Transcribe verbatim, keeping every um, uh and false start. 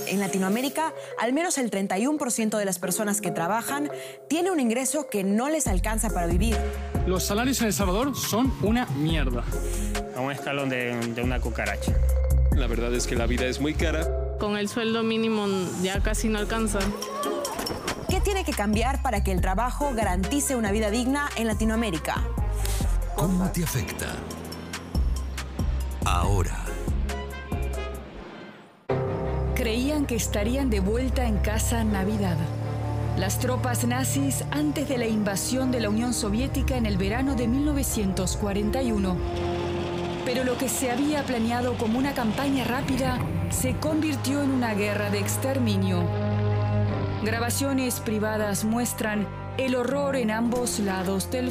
En Latinoamérica, al menos el treinta y uno por ciento de las personas que trabajan tiene un ingreso que no les alcanza para vivir. Los salarios en El Salvador son una mierda. A un escalón de, de una cucaracha. La verdad es que la vida es muy cara. Con el sueldo mínimo ya casi no alcanza. ¿Qué tiene que cambiar para que el trabajo garantice una vida digna en Latinoamérica? ¿Cómo te afecta? Ahora. Creían que estarían de vuelta en casa en Navidad. Las tropas nazis antes de la invasión de la Unión Soviética en el verano de mil novecientos cuarenta y uno. Pero lo que se había planeado como una campaña rápida se convirtió en una guerra de exterminio. Grabaciones privadas muestran el horror en ambos lados del